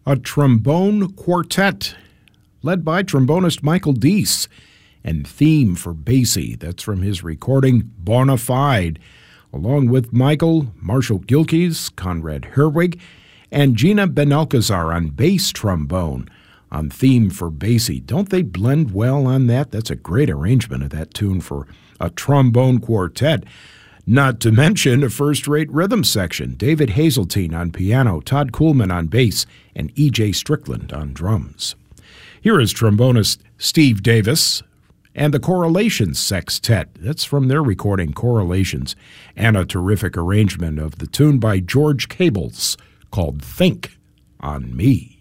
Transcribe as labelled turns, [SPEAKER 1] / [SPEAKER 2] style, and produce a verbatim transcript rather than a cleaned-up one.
[SPEAKER 1] a trombone quartet led by trombonist Michael Deese, and theme for Basie. That's from his recording Bonafide, along with Michael, Marshall Gilkes, Conrad Herwig, and Gina Benalcazar on bass trombone on theme for Basie. Don't they blend well on that? That's a great arrangement of that tune for a trombone quartet. Not to mention a first-rate rhythm section. David Hazeltine on piano, Todd Kuhlman on bass, and E J Strickland on drums. Here is trombonist Steve Davis and the Correlations Sextet. That's from their recording Correlations, and a terrific arrangement of the tune by George Cables called Think on Me.